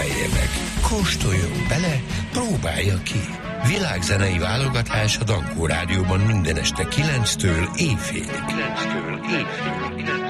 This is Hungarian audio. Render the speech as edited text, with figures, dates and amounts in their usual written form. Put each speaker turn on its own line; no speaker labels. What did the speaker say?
figyelje meg, kóstoljon bele, próbálja ki. Világzenei válogatás a Dankó Rádióban minden este 9-től éjfélig.